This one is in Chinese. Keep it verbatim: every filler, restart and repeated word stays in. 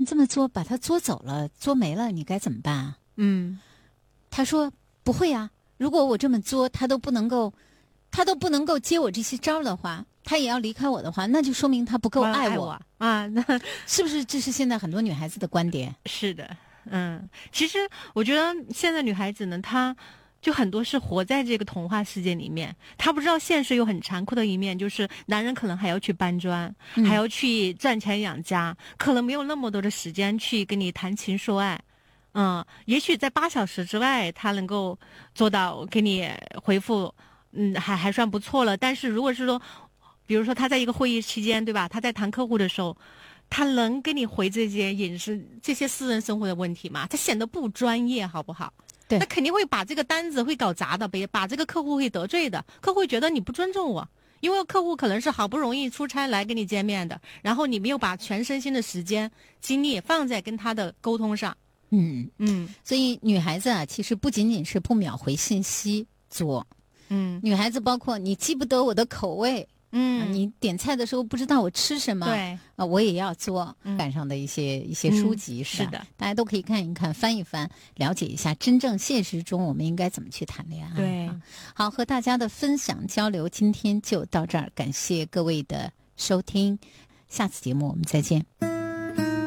这么作，把他作走了，作没了，你该怎么办啊？ 嗯， 他说不会啊，如果我这么作，他都不能够，他都不能够接我这些招的话，他也要离开我的话，那就说明他不够爱我， 爱我啊，那是不是？这是现在很多女孩子的观点。 是的，嗯，其实我觉得现在女孩子呢，她就很多是活在这个童话世界里面，她不知道现实有很残酷的一面，就是男人可能还要去搬砖， 嗯、 还要去赚钱养家，可能没有那么多的时间去跟你谈情说爱。嗯，也许在八小时之外，他能够做到给你回复，嗯，还还算不错了。但是如果是说，比如说他在一个会议期间，对吧？他在谈客户的时候，他能给你回这些隐私、这些私人生活的问题吗？他显得不专业，好不好？ 对， 那肯定会把这个单子会搞砸的，别把这个客户会得罪的。客户会觉得你不尊重我，因为客户可能是好不容易出差来跟你见面的，然后你没有把全身心的时间、精力放在跟他的沟通上。 嗯嗯， 所以女孩子啊，其实不仅仅是不秒回信息作， 嗯， 女孩子包括你记不得我的口味， 嗯、 啊，你点菜的时候不知道我吃什么， 对， 啊，我也要做。 嗯赶上的一些一些书籍、 嗯、 是吧？ 是的， 大家都可以看一看，翻一翻，了解一下真正现实中我们应该怎么去谈恋爱。 对， 啊、好，和大家的分享交流，今天就到这儿，感谢各位的收听，下次节目我们再见。